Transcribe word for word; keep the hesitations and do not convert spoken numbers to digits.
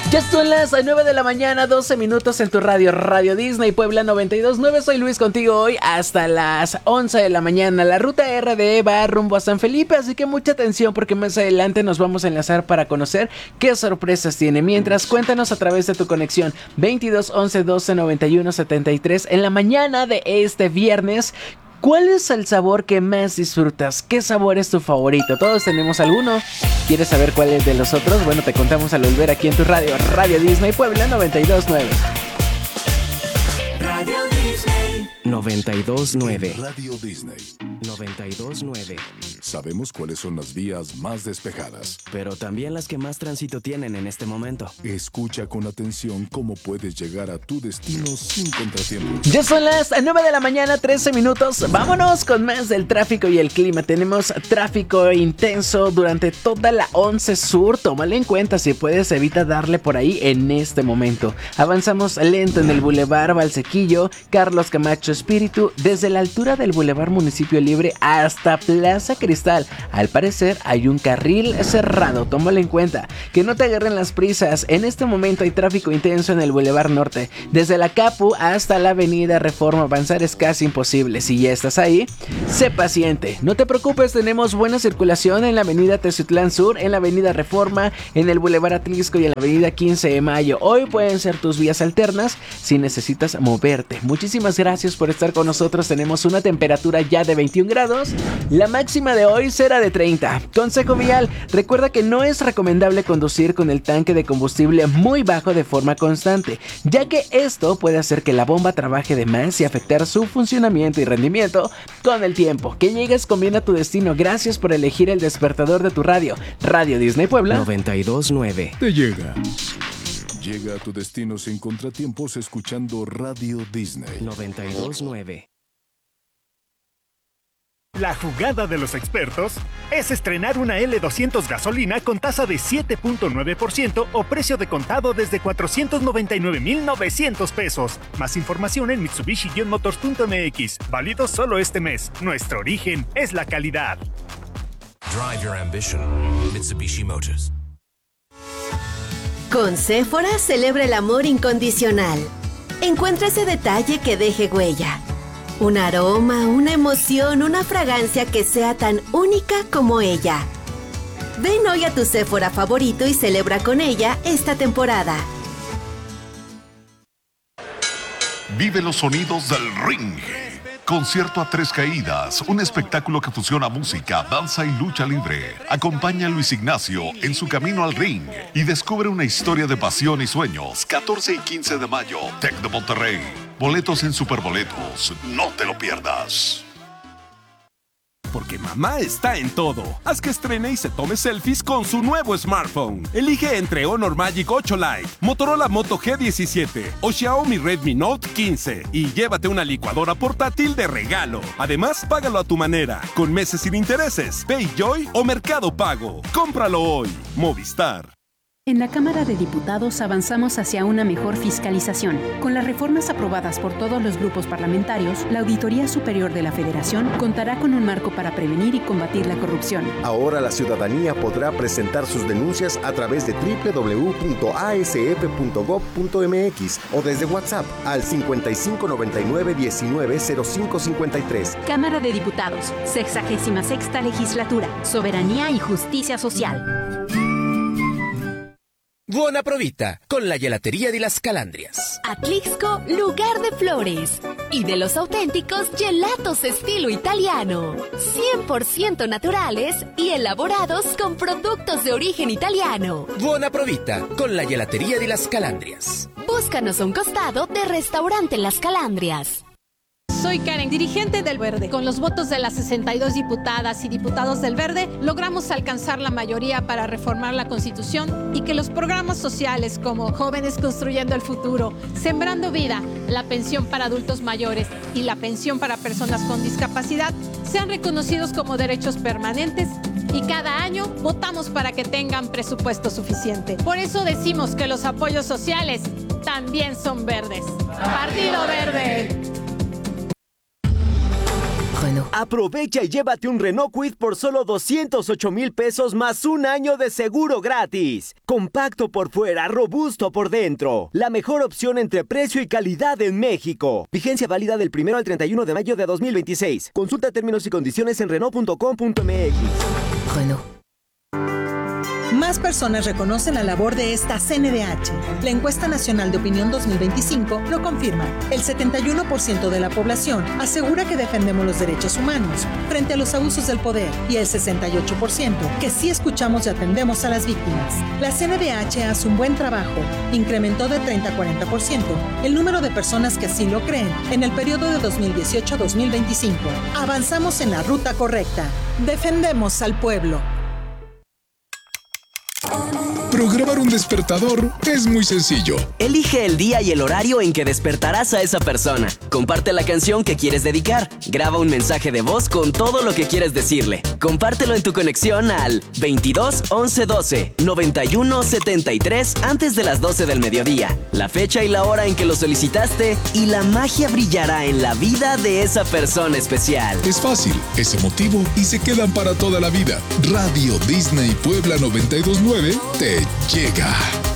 Ya son las nueve de la mañana, doce minutos en tu radio, Radio Disney Puebla noventa y dos punto nueve. Soy Luis contigo hoy hasta las once de la mañana. La ruta R D E va rumbo a San Felipe, así que mucha atención porque más adelante nos vamos a enlazar para conocer qué sorpresas tiene. Mientras, cuéntanos a través de tu conexión veintidós once doce noventa y uno setenta y tres en la mañana de este viernes. ¿Cuál es el sabor que más disfrutas? ¿Qué sabor es tu favorito? Todos tenemos alguno. ¿Quieres saber cuál es de los otros? Bueno, te contamos al volver aquí en tu radio, Radio Disney Puebla noventa y dos punto nueve. Radio Disney noventa y dos punto nueve. Radio Disney noventa y dos punto nueve. Sabemos cuáles son las vías más despejadas, pero también las que más tránsito tienen en este momento. Escucha con atención cómo puedes llegar a tu destino sin contratiempos. Ya son las nueve de la mañana, trece minutos. Vámonos con más del tráfico y el clima. Tenemos tráfico intenso durante toda la once Sur. Tómalo en cuenta, si puedes evita darle por ahí en este momento. Avanzamos lento en el Boulevard Valsequillo, Carlos Camacho Espíritu, desde la altura del Boulevard Municipio Libre hasta Plaza Cristal. Al parecer hay un carril cerrado, tómalo en cuenta. Que no te agarren las prisas. En este momento hay tráfico intenso en el Boulevard Norte. Desde la Capu hasta la Avenida Reforma, avanzar es casi imposible. Si ya estás ahí, sé paciente. No te preocupes, tenemos buena circulación en la Avenida Teciutlán Sur, en la Avenida Reforma, en el Boulevard Atlisco y en la Avenida quince de Mayo. Hoy pueden ser tus vías alternas si necesitas moverte. Muchísimas gracias por estar con nosotros. Tenemos una temperatura ya de veintiún grados. La máxima de hoy será de treinta. Consejo vial: recuerda que no es recomendable conducir con el tanque de combustible muy bajo de forma constante, ya que esto puede hacer que la bomba trabaje de más y afectar su funcionamiento y rendimiento con el tiempo. Que llegues con bien a tu destino. Gracias por elegir el despertador de tu radio, Radio Disney Puebla noventa y dos punto nueve. Te llega. Llega a tu destino sin contratiempos escuchando Radio Disney noventa y dos punto nueve. La jugada de los expertos es estrenar una L doscientos gasolina con tasa de siete punto nueve por ciento o precio de contado desde cuatrocientos noventa y nueve mil novecientos pesos. Más información en mitsubishi motors punto m x. Válido solo este mes. Nuestro origen es la calidad. Drive your ambition. Mitsubishi Motors. Con Sephora celebra el amor incondicional. Encuentra ese detalle que deje huella. Un aroma, una emoción, una fragancia que sea tan única como ella. Ven hoy a tu Sephora favorito y celebra con ella esta temporada. Vive los sonidos del ring. Concierto a tres caídas, un espectáculo que fusiona música, danza y lucha libre. Acompaña a Luis Ignacio en su camino al ring y descubre una historia de pasión y sueños. catorce y quince de mayo, Tec de Monterrey. Boletos en Superboletos. No te lo pierdas. Porque mamá está en todo. Haz que estrene y se tome selfies con su nuevo smartphone. Elige entre Honor Magic ocho Lite, Motorola Moto G diecisiete o Xiaomi Redmi Note quince y llévate una licuadora portátil de regalo. Además, págalo a tu manera, con meses sin intereses, PayJoy o Mercado Pago. Cómpralo hoy. Movistar. En la Cámara de Diputados avanzamos hacia una mejor fiscalización. Con las reformas aprobadas por todos los grupos parlamentarios, la Auditoría Superior de la Federación contará con un marco para prevenir y combatir la corrupción. Ahora la ciudadanía podrá presentar sus denuncias a través de doble u doble u doble u punto a s f punto gob punto m x o desde WhatsApp al cincuenta y cinco noventa y nueve diecinueve cero cinco cincuenta y tres. Cámara de Diputados, sexagésima sexta Legislatura, Soberanía y Justicia Social. Buona provita con la gelatería de las Calandrias. Atlixco, lugar de flores y de los auténticos gelatos estilo italiano. cien por ciento naturales y elaborados con productos de origen italiano. Buona provita con la gelatería de las Calandrias. Búscanos a un costado de Restaurante Las Calandrias. Soy Karen, dirigente del Verde. Con los votos de las sesenta y dos diputadas y diputados del Verde, logramos alcanzar la mayoría para reformar la Constitución y que los programas sociales como Jóvenes Construyendo el Futuro, Sembrando Vida, la pensión para adultos mayores y la pensión para personas con discapacidad sean reconocidos como derechos permanentes y cada año votamos para que tengan presupuesto suficiente. Por eso decimos que los apoyos sociales también son verdes. Partido Verde. Aprovecha y llévate un Renault Kwid por solo doscientos ocho mil pesos más un año de seguro gratis. Compacto por fuera, robusto por dentro. La mejor opción entre precio y calidad en México. Vigencia válida del primero al treinta y uno de mayo de dos mil veintiséis. Consulta términos y condiciones en renault punto com punto m x. Renault. Más personas reconocen la labor de esta C N D H. La encuesta nacional de opinión dos mil veinticinco lo confirma. El setenta y uno por ciento de la población asegura que defendemos los derechos humanos frente a los abusos del poder y el sesenta y ocho por ciento que sí escuchamos y atendemos a las víctimas. La C N D H hace un buen trabajo. Incrementó de treinta a cuarenta por ciento el número de personas que así lo creen en el periodo de dos mil dieciocho a dos mil veinticinco. Avanzamos en la ruta correcta. Defendemos al pueblo. Programar un despertador es muy sencillo. Elige el día y el horario en que despertarás a esa persona. Comparte la canción que quieres dedicar. Graba un mensaje de voz con todo lo que quieres decirle. Compártelo en tu conexión al veintidós once doce noventa y uno setenta y tres antes de las doce del mediodía. La fecha y la hora en que lo solicitaste y la magia brillará en la vida de esa persona especial. Es fácil, es emotivo y se quedan para toda la vida. Radio Disney Puebla noventa y dos punto nueve te llega.